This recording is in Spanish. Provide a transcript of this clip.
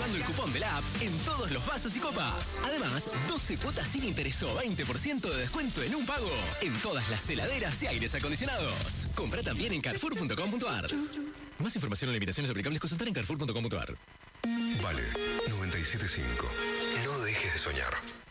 activando el cupón de la app en todos los vasos y copas. Además, 12 cuotas sin interés o 20% de descuento en un pago en todas las heladeras y aires acondicionados. Compra también en carrefour.com.ar. Más información o limitaciones aplicables consultar en carrefour.com.ar. Vale 97.5. No dejes de soñar.